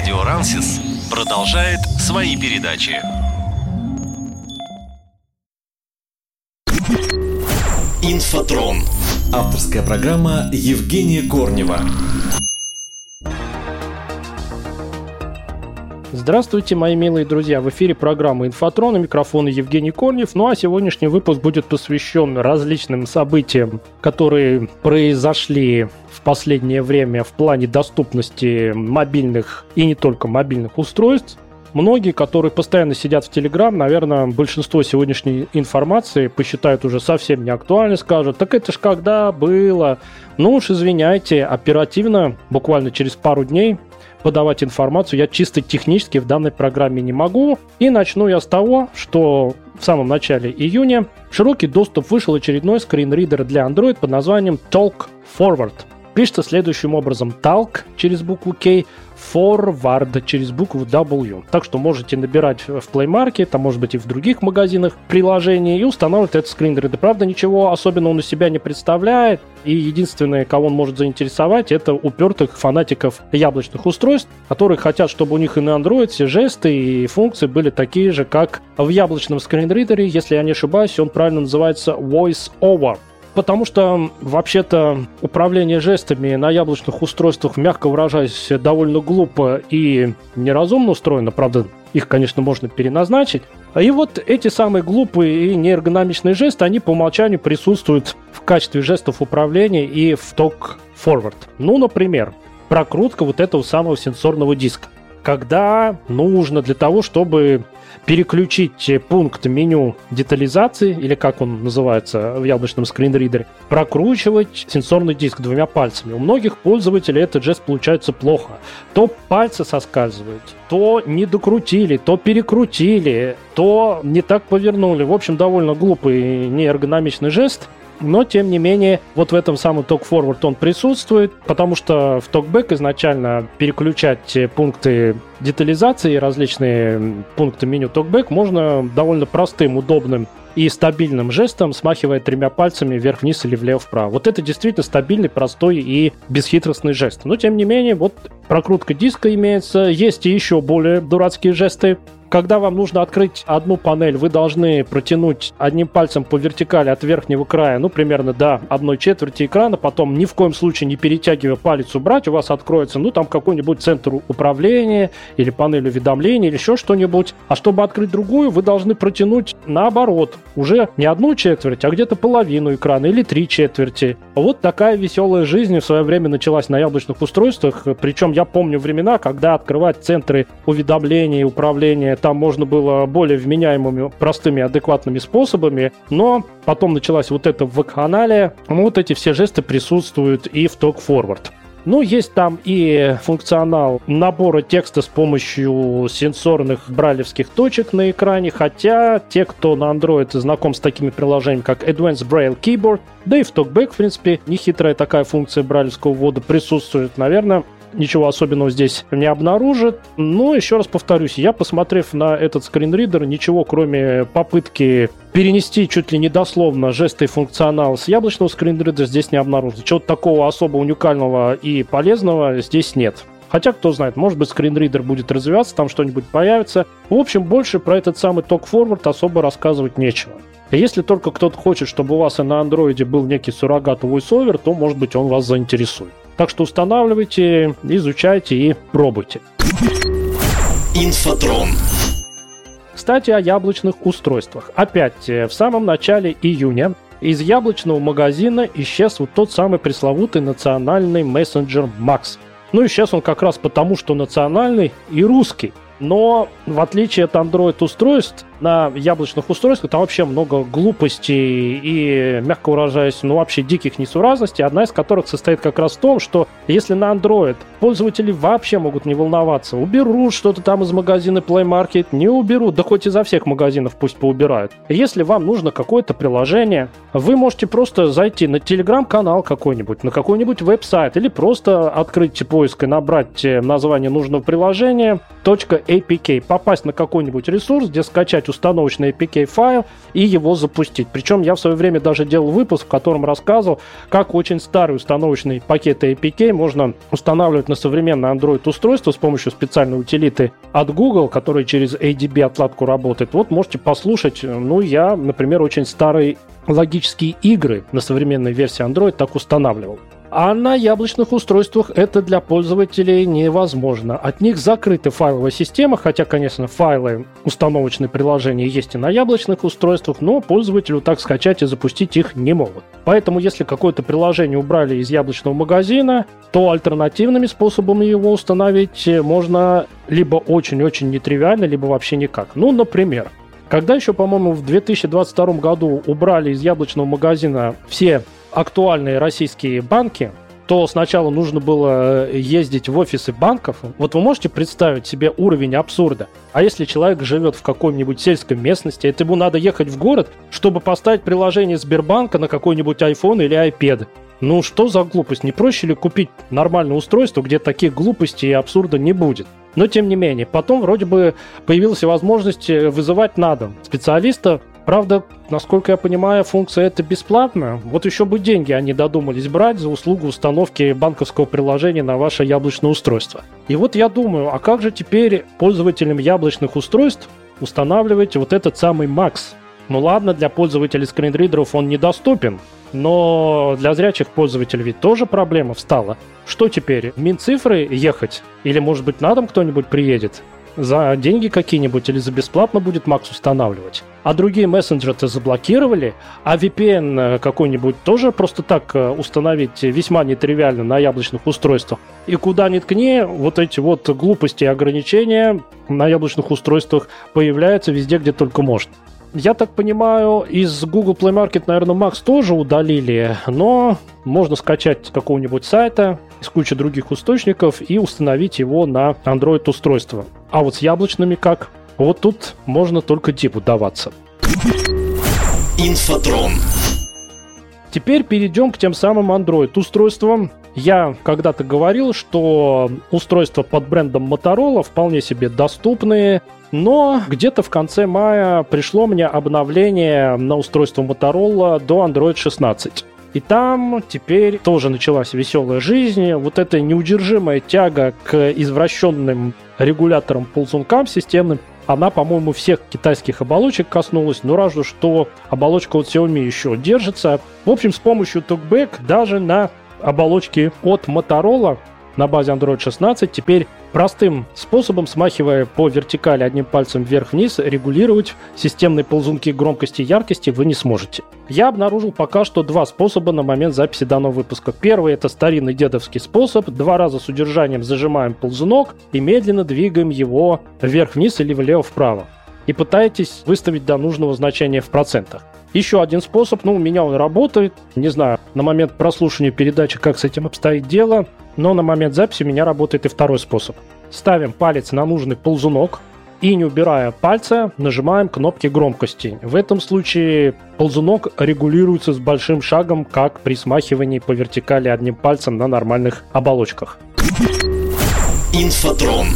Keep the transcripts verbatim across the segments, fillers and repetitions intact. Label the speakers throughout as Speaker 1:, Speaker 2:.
Speaker 1: Радио Рансис продолжает свои передачи. Инфотрон. Авторская программа Евгения Корнева.
Speaker 2: Здравствуйте, мои милые друзья! В эфире программа «Инфотрон», у микрофона Евгений Корнев. Ну а сегодняшний выпуск будет посвящен различным событиям, которые произошли в последнее время в плане доступности мобильных и не только мобильных устройств. Многие, которые постоянно сидят в Telegram, наверное, большинство сегодняшней информации посчитают уже совсем неактуальной, скажут: так это ж когда было? Ну уж извиняйте, оперативно, буквально через пару дней, подавать информацию я чисто технически в данной программе не могу. И начну я с того, что в самом начале июня в широкий доступ вышел очередной скринридер для Android под названием Talk Forward. Пишется следующим образом: Talk через букву K, Forward через букву W. Так что можете набирать в Play Market, а может быть и в других магазинах приложений, и устанавливать этот скринридер. Правда, ничего особенного он из себя не представляет, и единственное, кого он может заинтересовать, это упертых фанатиков яблочных устройств, которые хотят, чтобы у них и на Android все жесты и функции были такие же, как в яблочном скринридере. Если я не ошибаюсь, он правильно называется Voice Over. Потому что, вообще-то, управление жестами на яблочных устройствах, мягко выражаясь, довольно глупо и неразумно устроено. Правда, их, конечно, можно переназначить. И вот эти самые глупые и неэргономичные жесты, они по умолчанию присутствуют в качестве жестов управления и в Talk Forward. Ну, например, прокрутка вот этого самого сенсорного диска. Когда нужно для того, чтобы переключить пункт меню детализации, или как он называется в яблочном скринридере, прокручивать сенсорный диск двумя пальцами. У многих пользователей этот жест получается плохо. То пальцы соскальзывают, то не докрутили, то перекрутили, то не так повернули. В общем, довольно глупый и неэргономичный жест. Но, тем не менее, вот в этом самом Talk Forward он присутствует, потому что в TalkBack изначально переключать пункты детализации, различные пункты меню TalkBack можно довольно простым, удобным и стабильным жестом, смахивая тремя пальцами вверх-вниз или влево-вправо. Вот это действительно стабильный, простой и бесхитростный жест. Но, тем не менее, вот прокрутка диска имеется. Есть и еще более дурацкие жесты. Когда вам нужно открыть одну панель, вы должны протянуть одним пальцем по вертикали от верхнего края, ну, примерно до одной четверти экрана, потом ни в коем случае не перетягивая палец убрать, у вас откроется, ну, там какой-нибудь центр управления или панель уведомлений или еще что-нибудь. А чтобы открыть другую, вы должны протянуть наоборот, уже не одну четверть, а где-то половину экрана или три четверти. Вот такая веселая жизнь в свое время началась на яблочных устройствах, причем я помню времена, когда открывать центры уведомлений, управления там можно было более вменяемыми, простыми, адекватными способами, но потом началась вот эта вакханалия. Вот эти все жесты присутствуют и в Talk Forward. Ну, есть там и функционал набора текста с помощью сенсорных брайлевских точек на экране, хотя те, кто на Android знаком с такими приложениями, как Advanced Braille Keyboard, да и в TalkBack, в принципе, нехитрая такая функция брайлевского ввода присутствует, наверное, ничего особенного здесь не обнаружит. Но, еще раз повторюсь, я, посмотрев на этот скринридер, ничего кроме попытки перенести чуть ли не дословно жесты и функционал с яблочного скринридера здесь не обнаружил. Чего-то такого особо уникального и полезного здесь нет. Хотя, кто знает, может быть, скринридер будет развиваться, там что-нибудь появится. В общем, больше про этот самый Talk Forward особо рассказывать нечего. Если только кто-то хочет, чтобы у вас и на андроиде был некий суррогат VoiceOver, то, может быть, он вас заинтересует. Так что устанавливайте, изучайте и пробуйте.
Speaker 1: Инфотрон.
Speaker 2: Кстати, о яблочных устройствах. Опять, в самом начале июня из яблочного магазина исчез вот тот самый пресловутый национальный мессенджер Макс. Ну, исчез он как раз потому, что национальный и русский. Но, в отличие от Android-устройств, на яблочных устройствах там вообще много глупостей и, мягко выражаясь, ну вообще диких несуразностей, одна из которых состоит как раз в том, что если на Android пользователи вообще могут не волноваться, уберут что-то там из магазина Play Market, не уберут, да хоть изо всех магазинов пусть поубирают. Если вам нужно какое-то приложение, вы можете просто зайти на телеграм-канал какой-нибудь, на какой-нибудь веб-сайт или просто открыть поиск и набрать название нужного приложения .apk, попасть на какой-нибудь ресурс, где скачать скачать установочный эй пи кей-файл и его запустить. Причем я в свое время даже делал выпуск, в котором рассказывал, как очень старый установочный пакет эй пи кей можно устанавливать на современное Android-устройство с помощью специальной утилиты от Google, которая через эй ди би-отладку работает. Вот можете послушать. Ну, я, например, очень старые логические игры на современной версии Android так устанавливал. А на яблочных устройствах это для пользователей невозможно. От них закрыта файловая система, хотя, конечно, файлы установочные приложения есть и на яблочных устройствах, но пользователю так скачать и запустить их не могут. Поэтому, если какое-то приложение убрали из яблочного магазина, то альтернативными способами его установить можно либо очень-очень нетривиально, либо вообще никак. Ну, например, когда еще, по-моему, в две тысячи двадцать втором году убрали из яблочного магазина все актуальные российские банки, то сначала нужно было ездить в офисы банков. Вот вы можете представить себе уровень абсурда? А если человек живет в какой-нибудь сельской местности, это ему надо ехать в город, чтобы поставить приложение Сбербанка на какой-нибудь iPhone или iPad. Ну что за глупость? Не проще ли купить нормальное устройство, где таких глупостей и абсурда не будет? Но тем не менее, потом вроде бы появилась возможность вызывать на дом специалиста. Правда, насколько я понимаю, функция эта бесплатная. Вот еще бы деньги они додумались брать за услугу установки банковского приложения на ваше яблочное устройство. И вот я думаю, а как же теперь пользователям яблочных устройств устанавливать вот этот самый Макс? Ну ладно, для пользователей скринридеров он недоступен, но для зрячих пользователей ведь тоже проблема встала. Что теперь, в Минцифры ехать? Или, может быть, на дом кто-нибудь приедет? За деньги какие-нибудь или за бесплатно будет Макс устанавливать? А другие мессенджеры-то заблокировали, а ви пи эн какой-нибудь тоже просто так установить весьма нетривиально на яблочных устройствах. И куда ни ткни, вот эти вот глупости и ограничения на яблочных устройствах появляются везде, где только можно. Я так понимаю, из Google Play Market, наверное, Макс тоже удалили, но можно скачать с какого-нибудь сайта, из кучи других источников и установить его на Android-устройство. А вот с яблочными как? Вот тут можно только типу даваться.
Speaker 1: Инфотрон.
Speaker 2: Теперь перейдем к тем самым Android-устройствам. Я когда-то говорил, что устройства под брендом Motorola вполне себе доступные, но где-то в конце мая пришло мне обновление на устройство Motorola до Android шестнадцать. И там теперь тоже началась веселая жизнь. Вот эта неудержимая тяга к извращенным регуляторам-ползункам системным, она, по-моему, всех китайских оболочек коснулась, но разве что оболочка от Xiaomi еще держится. В общем, с помощью TalkBack даже на оболочки от Motorola на базе Android шестнадцать теперь простым способом, смахивая по вертикали одним пальцем вверх-вниз, регулировать системные ползунки громкости и яркости вы не сможете. Я обнаружил пока что два способа на момент записи данного выпуска. Первый — это старинный дедовский способ. Два раза с удержанием зажимаем ползунок и медленно двигаем его вверх-вниз или влево-вправо. И пытаетесь выставить до нужного значения в процентах. Еще один способ, ну, у меня он работает. Не знаю, на момент прослушивания передачи, как с этим обстоит дело, но на момент записи у меня работает и второй способ. Ставим палец на нужный ползунок и, не убирая пальца, нажимаем кнопки громкости. В этом случае ползунок регулируется с большим шагом, как при смахивании по вертикали одним пальцем на нормальных оболочках.
Speaker 1: Инфотрон.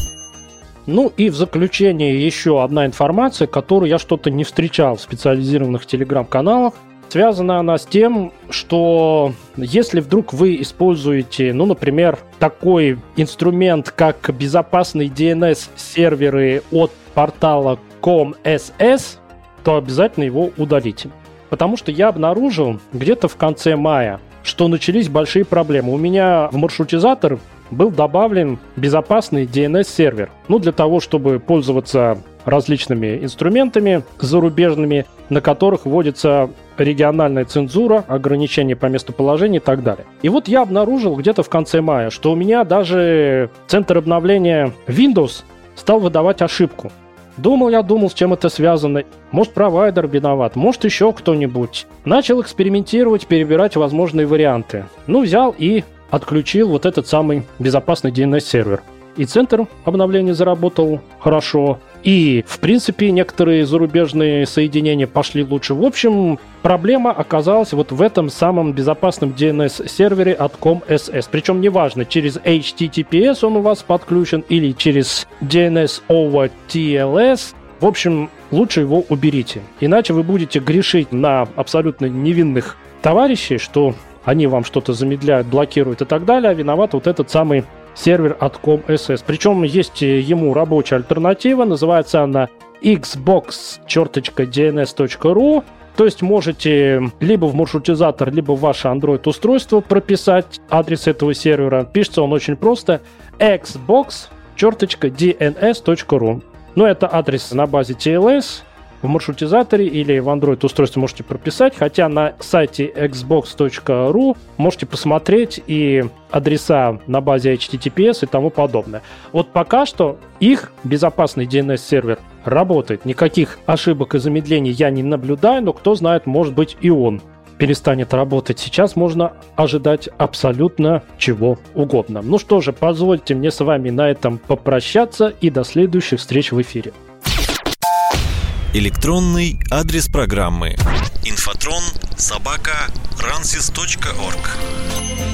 Speaker 2: Ну и в заключение еще одна информация, которую я что-то не встречал в специализированных телеграм-каналах. Связана она с тем, что если вдруг вы используете, ну, например, такой инструмент, как безопасные ди эн эс-серверы от портала ком эс эс, то обязательно его удалите. Потому что я обнаружил где-то в конце мая, что начались большие проблемы. У меня в маршрутизатор был добавлен безопасный ди эн эс-сервер. Ну, для того, чтобы пользоваться различными инструментами зарубежными, на которых вводится региональная цензура, ограничения по местоположению и так далее. И вот я обнаружил где-то в конце мая, что у меня даже центр обновления Windows стал выдавать ошибку. Думал я, думал, с чем это связано. Может, провайдер виноват, может, еще кто-нибудь. Начал экспериментировать, перебирать возможные варианты. Ну, взял и отключил вот этот самый безопасный ди эн эс-сервер. И центр обновления заработал хорошо. И, в принципе, некоторые зарубежные соединения пошли лучше. В общем, проблема оказалась вот в этом самом безопасном ди эн эс-сервере от ком эс эс. Причем неважно, через эйч ти ти пи эс он у вас подключен или через ди эн эс over ти эл эс. В общем, лучше его уберите. Иначе вы будете грешить на абсолютно невинных товарищей, что они вам что-то замедляют, блокируют и так далее, а виноват вот этот самый сервер от ком эс эс. Причем есть ему рабочая альтернатива, называется она икс бокс ди эн эс точка ру. То есть можете либо в маршрутизатор, либо в ваше Android-устройство прописать адрес этого сервера. Пишется он очень просто: икс бокс ди эн эс точка ру. Но это адрес на базе ти эл эс. В маршрутизаторе или в Android-устройстве можете прописать, хотя на сайте икс бокс точка ру можете посмотреть и адреса на базе эйч ти ти пи эс и тому подобное. Вот пока что их безопасный ди эн эс-сервер работает. Никаких ошибок и замедлений я не наблюдаю, но кто знает, может быть и он перестанет работать. Сейчас можно ожидать абсолютно чего угодно. Ну что же, позвольте мне с вами на этом попрощаться и до следующих встреч в эфире.
Speaker 1: Электронный адрес программы инфотрон собака рансис точка орг.